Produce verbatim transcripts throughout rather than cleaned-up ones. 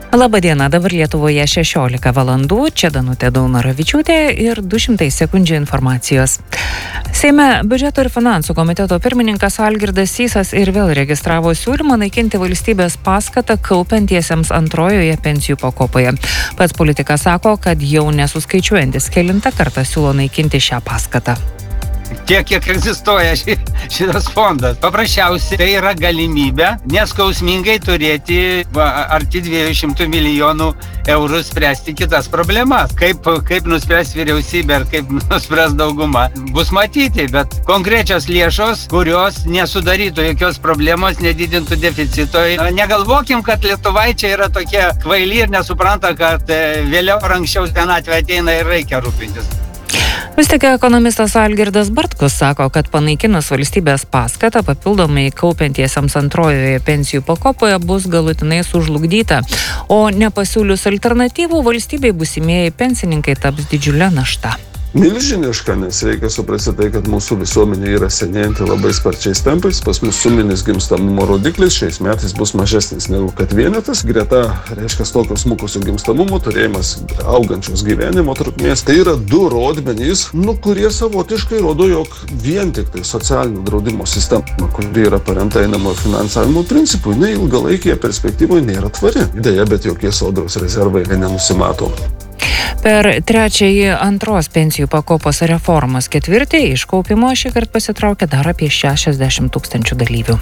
Labadiena, dabar Lietuvoje šešiolika valandų, čia Danutė Daunoravičiūtė ir du šimtai sekundžių informacijos. Seime biudžeto ir finansų komiteto pirmininkas Algirdas Sysas ir vėl registravo siūlymą naikinti valstybės paskatą kaupiantiesiems antrojoje pensijų pakopoje. Pats politikas sako, kad jau nesuskaičiuojantis kelintą kartą siūlo naikinti šią paskatą. Tiek, kiek egzistuoja ši, šitas fondas. Paprasčiausiai tai yra galimybė neskausmingai turėti va, arti dviejų šimtų milijonų eurų spręsti kitas problemas. Kaip, kaip nuspręs vyriausybė ar kaip nuspręs dauguma, bus matyti, bet konkrečios lėšos, kurios nesudarytų jokios problemos, nedidintų deficito. Negalvokim, kad lietuvaičiai yra tokie kvaili ir nesupranta, kad vėliau ar anksčiau senatvė ateina ir reikia rūpintis. Vis tik ekonomistas Algirdas Bartkus sako, kad panaikinus valstybės paskatą papildomai kaupiantiesiems antrojoje pensijų pakopoje bus galutinai sužlugdyta, o nepasiūlius alternatyvų valstybei būsimieji pensininkai taps didžiulė našta. Milžiniška, nes reikia suprasti tai, kad mūsų visuomenė yra senėjanti labai sparčiais tempais. Pas mus suminis gimstamumo rodiklis šiais metais bus mažesnis negu kad vienetas. Greta, reiškia, tokio smukusio gimstamumo turėjimas augančios gyvenimo trukmės. Tai yra du rodmenys, nu, kurie savotiškai rodo, jog vien tik tai socialinio draudimo sistema, kuri yra paremta einamo finansavimo principų, jinai ilgalaikėje perspektyvoje nėra tvari. Deja, bet jokie sodros rezervai nenusimato. Per trečiąjį antros pensijų pakopos reformos ketvirtį iš kaupimo šįkart pasitraukė dar apie šešiasdešimt tūkstančių dalyvių.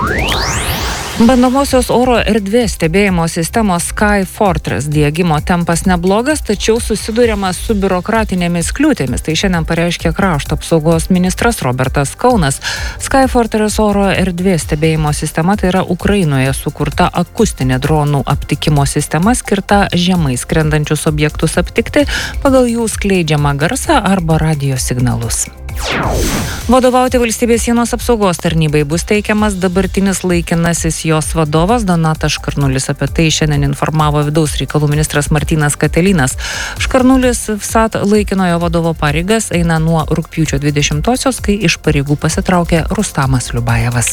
Bandomosios oro erdvės stebėjimo sistemos Sky Fortress diegimo tempas neblogas, tačiau susiduriama su biurokratinėmis kliūtėmis. Tai šiandien pareiškė krašto apsaugos ministras Robertas Kaunas. Sky Fortress oro erdvės stebėjimo sistema tai yra Ukrainoje sukurta akustinė dronų aptikimo sistema skirta žemai skrendančius objektus aptikti pagal jų skleidžiamą garsą arba radijo signalus. Vadovauti valstybės sienos apsaugos tarnybai bus teikiamas dabartinis laikinasis jos vadovas Donatas Škarnulis. Apie tai šiandien informavo vidaus reikalų ministras Martynas Katelinas. Škarnulis vsat laikinojo vadovo pareigas eina nuo rugpjūčio dvidešimtosios, kai iš pareigų pasitraukė Rustamas Liubajevas.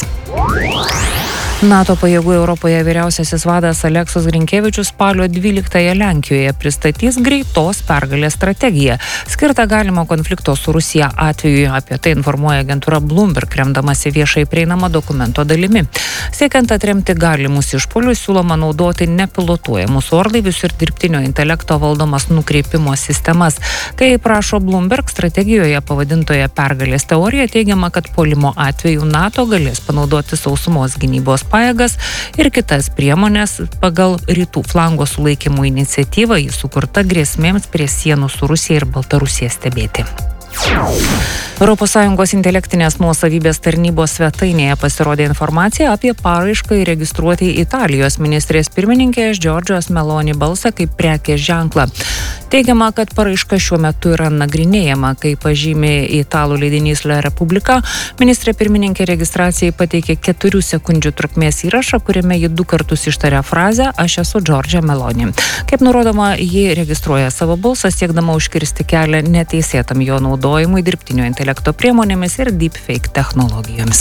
NATO pajėgų Europoje vyriausiasis vadas Aleksas Grinkevičius spalio dvyliktąją Lenkijoje pristatys greitos pergalės strategiją, skirtą galimo konflikto su Rusija atveju. Apie tai informuoja agentūra Bloomberg, remdamasi viešai prieinama dokumento dalimi. Siekiant atremti galimus išpuolius, siūloma naudoti nepilotuojamus orlaivius ir dirbtinio intelekto valdomas nukreipimo sistemas. Kai prašo Bloomberg, strategijoje pavadintoje pergalės teorija teigiama, kad puolimo atveju NATO galės panaudoti sausumos gynybos pajėgas ir kitas priemonės pagal rytų flango sulaikymo iniciatyvą, jį sukurta grėsmėms prie sienų su Rusija ir Baltarusija stebėti. Europos Sąjungos intelektinės nuosavybės tarnybos svetainėje pasirodė informacija apie paraišką įregistruoti Italijos ministrės pirmininkės Giorgios Meloni balsą kaip prekės ženklą. Teigiama, kad paraiška šiuo metu yra nagrinėjama, kai pažymė italų leidinys La Repubblica. Ministrė pirmininkė registracijai pateikė keturių sekundžių trukmės įrašą, kuriame ji du kartus ištarė frazę "Aš esu Giorgia Meloni". Kaip nurodoma, ji registruoja savo balsą, siekdama užkirsti kelią neteisėtam jo naudojimui dirbtinio intelekto priemonėmis ir deepfake technologijomis.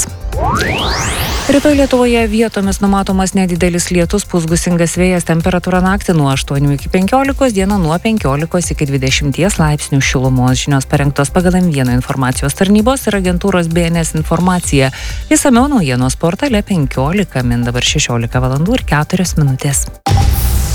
Rytoj Lietuvoje vietomis numatomas nedidelis lietus, pūs gūsingas vėjas, temperatūra naktį nuo aštuonių iki penkiolikos, dieną nuo penkiolikos iki dvidešimties laipsnių šilumos. Žinios parengtos pagal M vienas informacijos tarnybos ir agentūros B N S informacija. Išsamiau naujienos portale penkiolika min dabar šešiolika valandų ir keturios minutės.